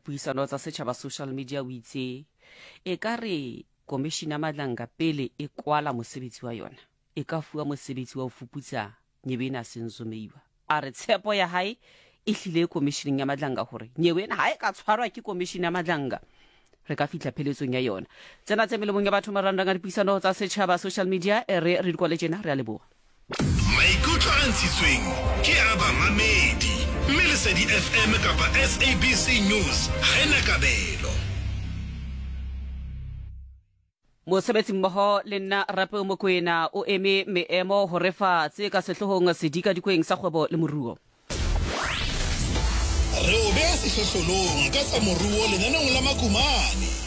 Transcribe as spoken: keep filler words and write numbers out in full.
dipuisano tsa setšhaba social media o itse e ka re komishina Madlanga pele e kwala mosebetsi wa yona e ka fuwa mosebetsi wa ho fuputsa Nyewena Senzumeiwa a re tshepo ya hae e hlile komishining ya Madlanga hore Nyewena ha e ka tshwarwa ke komishina ya Madlanga re ka fitla pheletsong ya yona tsena tse melomong ya batho marandang a dipuisano tsa setšhaba social media e re re dikole tjena re a leboha maikutlo a ntshitsweng ke a bamamedi mme Lesedi F M kapa S A B C News ha ena kabelo mosebetsi mmoho le nna Rape Mokoena o eme meemo ho refa tse ka sehlohong sedika dikweng sa kgwebo le moruo re o beha sehlohlolong ka tsa moruo lenaneng la Makumane